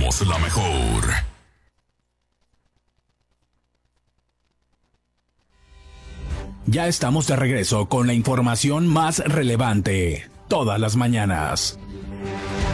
Somos la mejor. Ya estamos de regreso con la información más relevante, todas las mañanas.